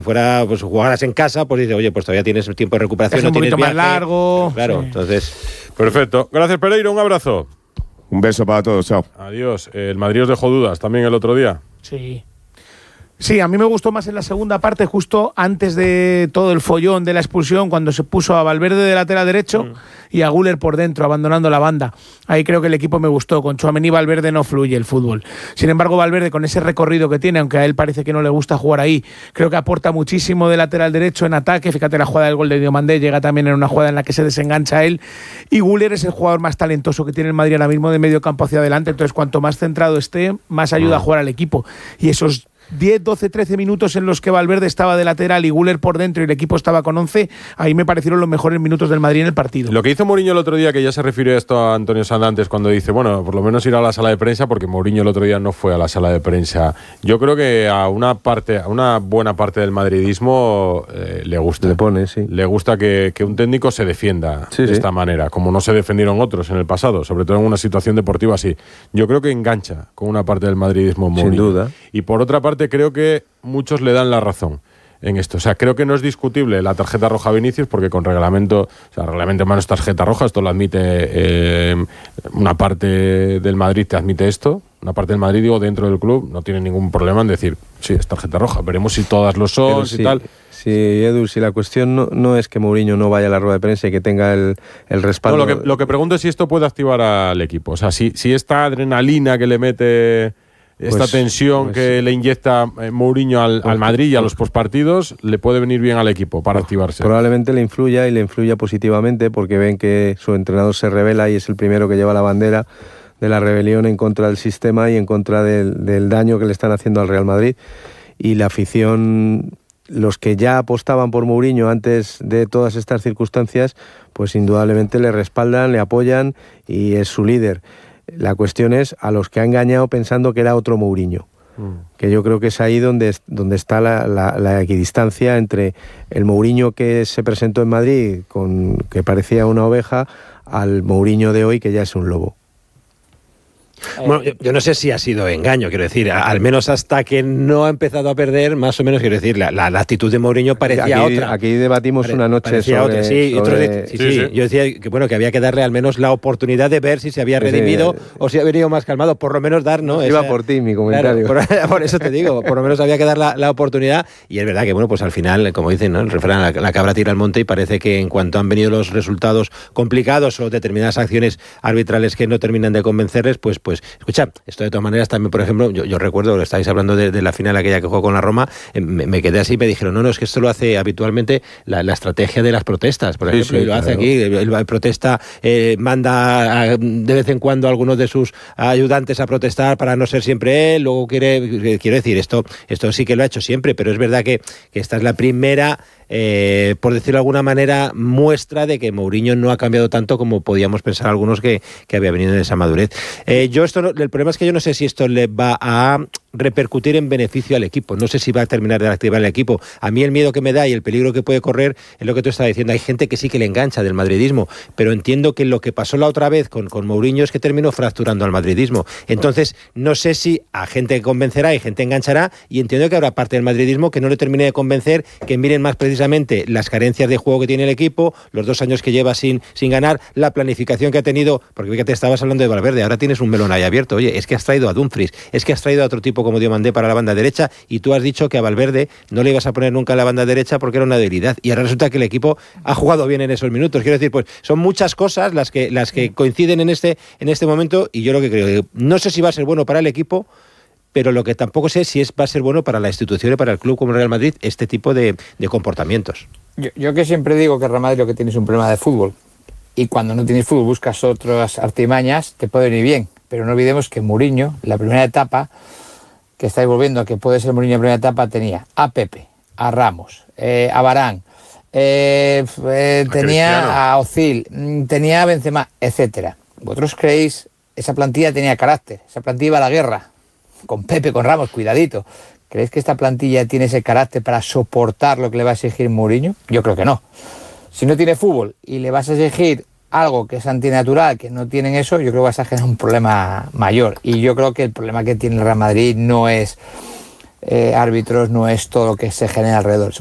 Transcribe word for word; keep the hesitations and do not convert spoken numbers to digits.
fuera, pues jugaras en casa, pues dice, oye, pues todavía tienes tiempo de recuperación, es un no tienes poquito viaje, más largo. Claro, sí. entonces... Perfecto. Gracias, Pereiro. Un abrazo. Un beso para todos. Chao. Adiós. El Madrid os dejó dudas también el otro día. Sí. Sí, a mí me gustó más en la segunda parte, justo antes de todo el follón de la expulsión, cuando se puso a Valverde de lateral derecho mm. y a Güler por dentro, abandonando la banda. Ahí creo que el equipo me gustó. Con Tchouaméni y Valverde no fluye el fútbol. Sin embargo, Valverde, con ese recorrido que tiene, aunque a él parece que no le gusta jugar ahí, creo que aporta muchísimo de lateral derecho en ataque. Fíjate la jugada del gol de Diomandé, llega también en una jugada en la que se desengancha él. Y Güler es el jugador más talentoso que tiene el Madrid ahora mismo de medio campo hacia adelante. Entonces, cuanto más centrado esté, más ayuda mm. a jugar al equipo. Y esos diez, doce, trece minutos en los que Valverde estaba de lateral y Güler por dentro y el equipo estaba con once, ahí me parecieron los mejores minutos del Madrid en el partido. Lo que hizo Mourinho el otro día, que ya se refirió a esto a Antonio Sandantes cuando dice, bueno, por lo menos ir a la sala de prensa, porque Mourinho el otro día no fue a la sala de prensa. Yo creo que a una parte, a una buena parte del madridismo eh, le gusta. Le pone, sí. Le gusta que, que un técnico se defienda sí, de sí. esta manera, como no se defendieron otros en el pasado, sobre todo en una situación deportiva así. Yo creo que engancha con una parte del madridismo Mourinho. Sin duda. Y por otra parte, creo que muchos le dan la razón en esto. O sea, creo que no es discutible la tarjeta roja a Vinicius, porque con reglamento, o sea, reglamento en mano es tarjeta roja, esto lo admite eh, una parte del Madrid, te admite esto, una parte del Madrid, digo, dentro del club, no tiene ningún problema en decir, sí, es tarjeta roja, veremos si todas lo son, sí, y tal. Sí, Edu, si la cuestión no, no es que Mourinho no vaya a la rueda de prensa y que tenga el, el respaldo... No, lo que, lo que pregunto es si esto puede activar al equipo, o sea, si, si esta adrenalina que le mete... Esta pues, tensión pues, que le inyecta Mourinho al, al Madrid y a los postpartidos le puede venir bien al equipo para activarse. Probablemente le influya y le influya positivamente porque ven que su entrenador se revela y es el primero que lleva la bandera de la rebelión en contra del sistema y en contra del, del daño que le están haciendo al Real Madrid. Y la afición, los que ya apostaban por Mourinho antes de todas estas circunstancias, pues indudablemente le respaldan, le apoyan y es su líder. La cuestión es a los que ha engañado pensando que era otro Mourinho, mm. que yo creo que es ahí donde, donde está la, la, la equidistancia entre el Mourinho que se presentó en Madrid, con, que parecía una oveja, al Mourinho de hoy que ya es un lobo. Bueno, yo, yo no sé si ha sido engaño, quiero decir, a, al menos hasta que no ha empezado a perder, más o menos, quiero decir, la, la, la actitud de Mourinho parecía aquí, otra. Aquí debatimos Pare, una noche sobre... Otra, sí, sobre... Otros, sí, sí, sí. Yo decía que bueno que había que darle al menos la oportunidad de ver si se había redimido sí, o si había venido más calmado, por lo menos dar, ¿no? Iba Esa, por ti mi comentario. Claro, por, por eso te digo, por lo menos había que dar la, la oportunidad y es verdad que, bueno, pues al final, como dicen, ¿no? El refrán, la, la cabra tira al monte y parece que en cuanto han venido los resultados complicados o determinadas acciones arbitrales que no terminan de convencerles, pues, pues, escucha, esto de todas maneras también, por ejemplo, yo, yo recuerdo que estáis hablando de, de la final aquella que jugó con la Roma, eh, me, me quedé así y me dijeron, no, no, es que esto lo hace habitualmente la, la estrategia de las protestas, por ejemplo, sí, sí, y lo claro. hace aquí, el, el protesta, eh, manda a, de vez en cuando a algunos de sus ayudantes a protestar para no ser siempre él, luego quiere, quiero decir, esto, esto sí que lo ha hecho siempre, pero es verdad que, que esta es la primera... Eh, por decirlo de alguna manera, muestra de que Mourinho no ha cambiado tanto como podíamos pensar algunos que, que había venido en esa madurez. Eh, yo esto, el problema es que yo no sé si esto le va a repercutir en beneficio al equipo. No sé si va a terminar de activar el equipo. A mí el miedo que me da y el peligro que puede correr es lo que tú estás diciendo. Hay gente que sí que le engancha del madridismo, pero entiendo que lo que pasó la otra vez con, con Mourinho es que terminó fracturando al madridismo. Entonces, no sé si a gente convencerá y gente enganchará, y entiendo que habrá parte del madridismo que no le termine de convencer, que miren más precisamente las carencias de juego que tiene el equipo, los dos años que lleva sin, sin ganar, la planificación que ha tenido, porque fíjate, estabas hablando de Valverde, ahora tienes un melón ahí abierto. Oye, es que has traído a Dumfries, es que has traído a otro tipo como Diomandé para la banda derecha, y tú has dicho que a Valverde no le ibas a poner nunca en la banda derecha porque era una debilidad, y ahora resulta que el equipo ha jugado bien en esos minutos. Quiero decir, pues son muchas cosas las que las que coinciden en este en este momento, y yo lo que creo, no sé si va a ser bueno para el equipo, pero lo que tampoco sé si es va a ser bueno para la institución y para el club como el Real Madrid este tipo de, de comportamientos. Yo, yo que siempre digo que el Real Madrid lo que tiene es un problema de fútbol, y cuando no tienes fútbol buscas otras artimañas, te puede venir bien, pero no olvidemos que Mourinho, la primera etapa, que estáis volviendo a que puede ser Mourinho en primera etapa, tenía a Pepe, a Ramos, eh, a Varane, eh, eh, a tenía Cristiano, a Ozil, tenía a Benzema, etcétera. ¿Vosotros creéis esa plantilla tenía carácter? Esa plantilla iba a la guerra, con Pepe, con Ramos, cuidadito. ¿Creéis que esta plantilla tiene ese carácter para soportar lo que le va a exigir Mourinho? Yo creo que no. Si no tiene fútbol y le vas a exigir algo que es antinatural, que no tienen eso, yo creo que vas a generar un problema mayor. Y yo creo que el problema que tiene el Real Madrid no es eh, árbitros, no es todo lo que se genera alrededor.